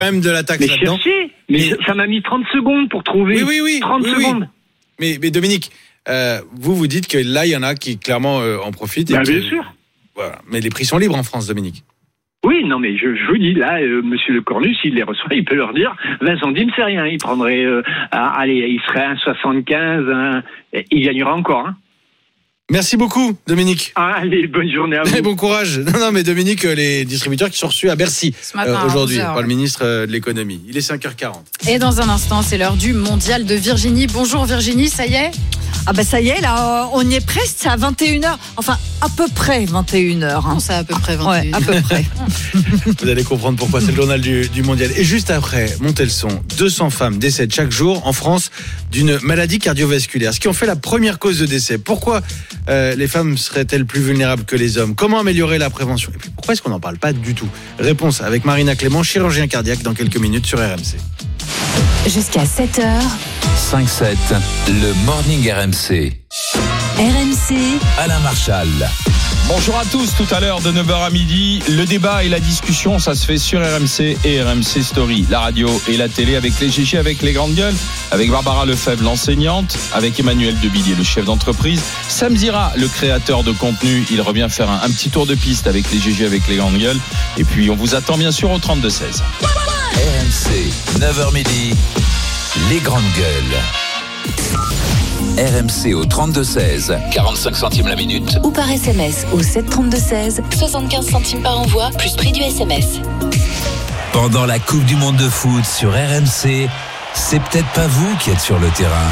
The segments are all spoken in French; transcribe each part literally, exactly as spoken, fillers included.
quand même de l'attaque mais là-dedans. Cherchez, mais, mais ça m'a mis trente secondes pour trouver. Oui, oui, oui. trente oui, secondes. Oui. Mais, mais Dominique, euh, vous vous dites que là, il y en a qui clairement euh, en profitent. Et bah, qui... bien sûr. Voilà. Mais les prix sont libres en France, Dominique. Oui, non, mais je, je vous dis, là, euh, Monsieur Le Cornu, s'il les reçoit, il peut leur dire, Vincent Dim, c'est rien. Il prendrait, euh, ah, allez, il serait un soixante-quinze, un, il gagnera encore. Hein. Merci beaucoup, Dominique. Ah, allez, bonne journée à vous. Et bon courage. Non, non, mais Dominique, les distributeurs qui sont reçus à Bercy matin, euh, aujourd'hui onze heures, par ouais. le ministre de l'économie. Il est cinq heures quarante. Et dans un instant, c'est l'heure du mondial de Virginie. Bonjour Virginie, ça y est ? Ah ben ça y est, là, on y est presque, c'est à vingt et une heures. Enfin, à peu près vingt et une heures. Hein. Non, c'est à peu près vingt et une. Ouais, à peu près. Vous allez comprendre pourquoi c'est le journal du, du mondial. Et juste après, montez le son. deux cents femmes décèdent chaque jour en France d'une maladie cardiovasculaire, ce qui en fait la première cause de décès. Pourquoi euh, les femmes seraient-elles plus vulnérables que les hommes ? Comment améliorer la prévention ? Et puis pourquoi est-ce qu'on n'en parle pas du tout ? Réponse avec Marina Clément, chirurgien cardiaque, dans quelques minutes sur R M C. Jusqu'à sept heures. cinq sept, le Morning R M C. R M C. Alain Marchal. Bonjour à tous, tout à l'heure de neuf heures à midi, le débat et la discussion, ça se fait sur R M C et R M C Story, la radio et la télé avec les G G, avec les grandes gueules, avec Barbara Lefebvre, l'enseignante, avec Emmanuel Debillier, le chef d'entreprise, Sam Zira, le créateur de contenu, il revient faire un, un petit tour de piste avec les G G, avec les grandes gueules, et puis on vous attend bien sûr au trente-deux seize. R M C, neuf heures midi, les grandes gueules. R M C au trente-deux seize, quarante-cinq centimes la minute. Ou par S M S au sept trente-deux seize, soixante-quinze centimes par envoi, plus prix du S M S. Pendant la Coupe du Monde de foot sur R M C, c'est peut-être pas vous qui êtes sur le terrain,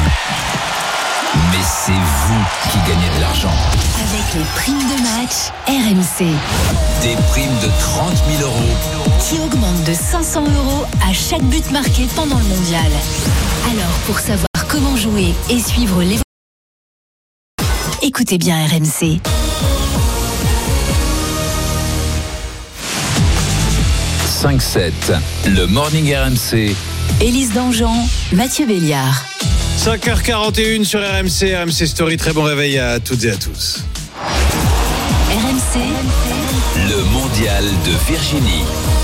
mais c'est vous qui gagnez de l'argent. Avec les primes de match R M C. Des primes de trente mille euros qui augmentent de cinq cents euros à chaque but marqué pendant le mondial. Alors, pour savoir comment jouer et suivre les... Écoutez bien R M C. cinq sept, le Morning R M C. Élise Dangean, Mathieu Béliard. cinq heures quarante et une sur R M C, R M C Story. Très bon réveil à toutes et à tous. R M C, le mondial de Virginie.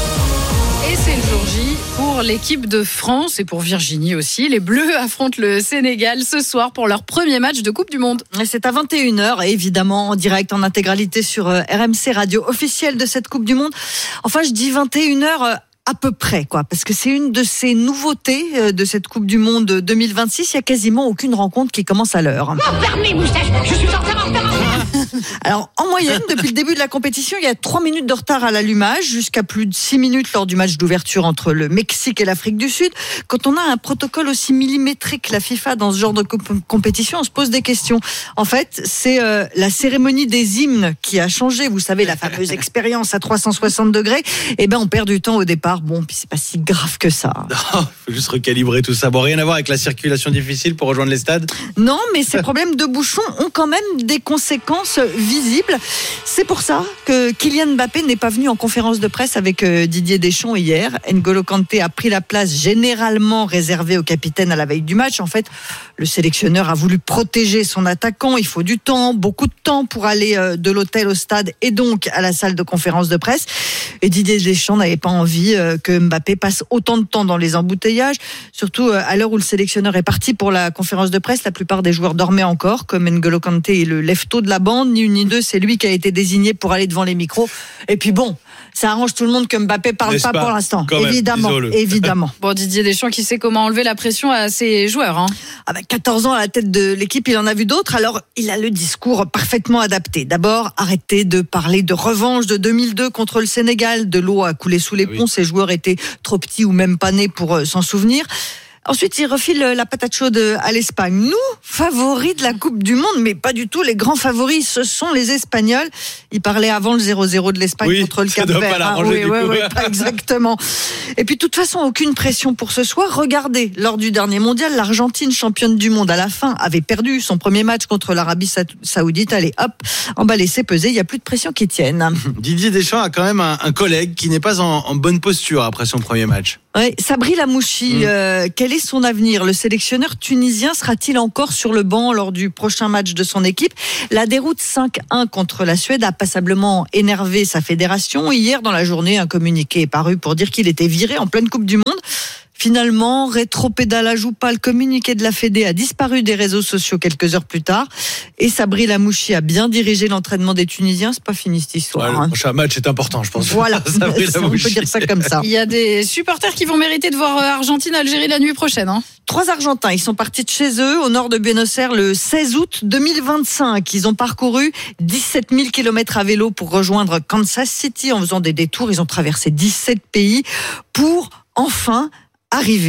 Et c'est le jour J pour l'équipe de France et pour Virginie aussi. Les Bleus affrontent le Sénégal ce soir pour leur premier match de Coupe du Monde. C'est à vingt et une heures, évidemment, en direct, en intégralité sur R M C, radio officielle de cette Coupe du Monde. Enfin, je dis vingt et une heures à peu près, quoi, parce que c'est une de ces nouveautés de cette Coupe du Monde deux mille vingt-six. Il n'y a quasiment aucune rencontre qui commence à l'heure. Fermez, moustache, je suis en retard, en retard. Alors, en moyenne, depuis le début de la compétition, il y a trois minutes de retard à l'allumage, jusqu'à plus de six minutes lors du match d'ouverture entre le Mexique et l'Afrique du Sud. Quand on a un protocole aussi millimétré que la FIFA dans ce genre de comp- compétition, on se pose des questions. En fait, c'est euh, la cérémonie des hymnes qui a changé. Vous savez, la fameuse expérience à trois cent soixante degrés. Eh ben, on perd du temps au départ. Bon, puis c'est pas si grave que ça. Il faut juste recalibrer tout ça. Bon, rien à voir avec la circulation difficile pour rejoindre les stades. Non, mais ces problèmes de bouchons ont quand même des conséquences visibles. C'est pour ça que Kylian Mbappé n'est pas venu en conférence de presse avec Didier Deschamps hier. N'Golo Kanté a pris la place généralement réservée au capitaine à la veille du match. En fait, le sélectionneur a voulu protéger son attaquant. Il faut du temps, beaucoup de temps pour aller de l'hôtel au stade et donc à la salle de conférence de presse. Et Didier Deschamps n'avait pas envie que Mbappé passe autant de temps dans les embouteillages. Surtout à l'heure où le sélectionneur est parti pour la conférence de presse, la plupart des joueurs dormaient encore, comme N'Golo Kanté est le lève-tôt de la bande. Ni une ni deux, c'est lui qui a été désigné pour aller devant les micros. Et puis bon, ça arrange tout le monde que Mbappé parle N'est-ce pas, pas pour l'instant. Quand même, évidemment, disons-le. évidemment. Bon, Didier Deschamps qui sait comment enlever la pression à ses joueurs. Hein. Avec quatorze ans à la tête de l'équipe, il en a vu d'autres. Alors, il a le discours parfaitement adapté. D'abord, arrêtez de parler de revanche de deux mille deux contre le Sénégal. De l'eau a coulé sous les Oui. ponts. Ces joueurs étaient trop petits ou même pas nés pour euh, s'en souvenir. Ensuite, il refile la patate chaude à l'Espagne. Nous, favoris de la Coupe du Monde, mais pas du tout. Les grands favoris, ce sont les Espagnols. Il parlait avant le zéro zéro de l'Espagne Oui, contre le ça Cap doit Vert. pas l'arranger, oui, du oui, coup. oui, pas exactement. Et puis, de toute façon, aucune pression pour ce soir. Regardez, lors du dernier mondial, l'Argentine, championne du monde à la fin, avait perdu son premier match contre l'Arabie Sa- Saoudite. Allez, hop, emballé, c'est pesé. Il n'y a plus de pression qui tienne. Didier Deschamps a quand même un, un collègue qui n'est pas en, en bonne posture après son premier match. Ouais, Sabri Lamouchi, mmh. euh, quel est son avenir? Le sélectionneur tunisien sera-t-il encore sur le banc lors du prochain match de son équipe? La déroute cinq un contre la Suède a passablement énervé sa fédération. Hier, dans la journée, un communiqué est paru pour dire qu'il était viré en pleine Coupe du Monde. Finalement, rétropédalage ou pas, le communiqué de la Fédé a disparu des réseaux sociaux quelques heures plus tard. Et Sabri Lamouchi a bien dirigé l'entraînement des Tunisiens. C'est pas fini cette histoire. Ouais, le prochain match est important, je pense. Voilà, on peut dire ça comme ça. Il y a des supporters qui vont mériter de voir Argentine-Algérie la nuit prochaine. Hein. Trois Argentins, ils sont partis de chez eux au nord de Buenos Aires le seize août deux mille vingt-cinq. Ils ont parcouru dix-sept mille kilomètres à vélo pour rejoindre Kansas City en faisant des détours. Ils ont traversé dix-sept pays pour enfin arriver.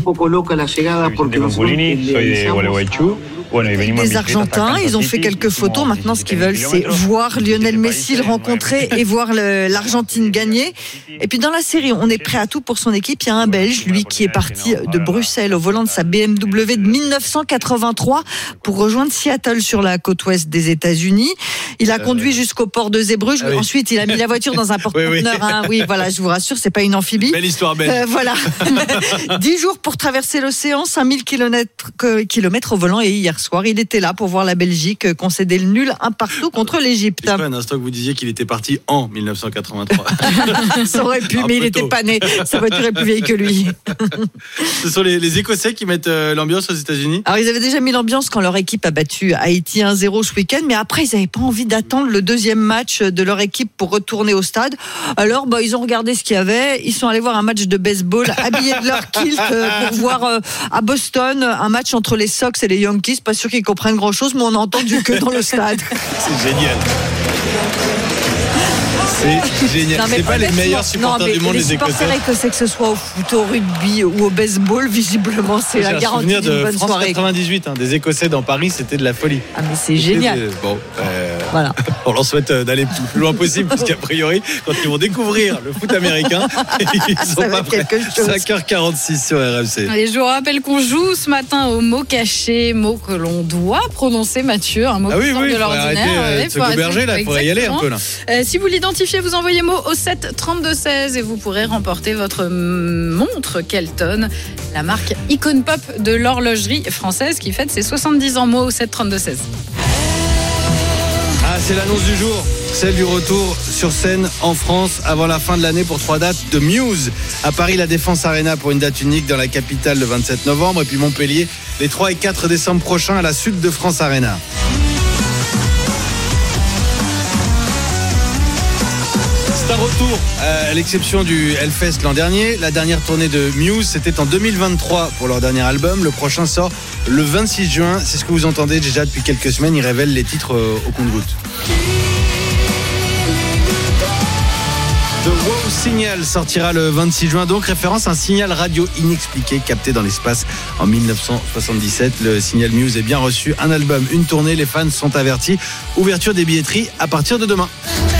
Des Argentins, ils ont fait quelques photos. Maintenant, ce qu'ils veulent, c'est voir Lionel Messi le rencontrer et voir le, l'Argentine gagner. Et puis, dans la série, on est prêt à tout pour son équipe. Il y a un Belge, lui, qui est parti de Bruxelles au volant de sa B M W de dix-neuf cent quatre-vingt-trois pour rejoindre Seattle sur la côte ouest des États-Unis. Il a conduit jusqu'au port de Zeebrugge. Ah oui. Ensuite, il a mis la voiture dans un porte-conteneur. Oui, oui. Hein. Oui, voilà, je vous rassure, c'est pas une amphibie. Belle histoire, belle. Euh, voilà. Dix jours pour traverser l'océan, cinq mille kilomètres au volant. Et hier soir, il était là pour voir la Belgique concéder le nul un partout contre l'Égypte. C'est pas un instant que vous disiez qu'il était parti en dix-neuf cent quatre-vingt-trois. Ça aurait pu, un mais il n'était pas né. Sa voiture est plus vieille que lui. Ce sont les, les Écossais qui mettent euh, l'ambiance aux États-Unis. Alors, ils avaient déjà mis l'ambiance quand leur équipe a battu Haïti un zéro ce week-end, mais après, ils n'avaient pas envie d'attendre le deuxième match de leur équipe pour retourner au stade. Alors, bah, ils ont regardé ce qu'il y avait. Ils sont allés voir un match de baseball habillés de leur kilt euh, pour voir euh, à Boston un match entre les Sox et les Yankees. Pas sûr qu'ils comprennent grand-chose, mais on n'a entendu que dans le stade. C'est génial. C'est génial. Non, c'est pas les meilleurs supporters non, du monde, les, les Écossais. Les supporters écossais, que ce soit au foot, au rugby ou au baseball, visiblement, c'est J'ai la garantie d'une de bonne France soirée. quatre-vingt-dix-huit, hein, des Écossais dans Paris, c'était de la folie. Ah, mais c'est génial. Des... Bon, euh... voilà. On leur souhaite d'aller le plus loin possible, parce qu'a priori, quand ils vont découvrir le foot américain, ils sont ça pas prêts. cinq heures quarante-six sur R M C. Allez, je vous rappelle qu'on joue ce matin au mot caché, mot que l'on doit prononcer, Mathieu, un mot ah oui, qui sort oui, de l'ordinaire. Arrêter, euh, ouais, de se goberger, là, il faudrait y aller un peu là. Euh, si vous l'identifiez, vous envoyez mot au sept trente-deux seize et vous pourrez remporter votre montre Kelton, la marque Icon Pop de l'horlogerie française qui fête ses soixante-dix ans. Mot au sept trente-deux seize. Ah, c'est l'annonce du jour, celle du retour sur scène en France avant la fin de l'année pour trois dates de Muse. À Paris, la Défense Arena pour une date unique dans la capitale le vingt-sept novembre et puis Montpellier les trois et quatre décembre prochains à la Sud de France Arena. C'est un retour à l'exception du Hellfest l'an dernier. La dernière tournée de Muse, c'était en deux mille vingt-trois pour leur dernier album. Le prochain sort le vingt-six juin. C'est ce que vous entendez déjà depuis quelques semaines. Ils révèlent les titres au compte-gouttes. The Wow Signal sortira le vingt-six juin, donc référence à un signal radio inexpliqué capté dans l'espace en dix-neuf cent soixante-dix-sept. Le signal Muse est bien reçu. Un album, une tournée, les fans sont avertis. Ouverture des billetteries à partir de demain.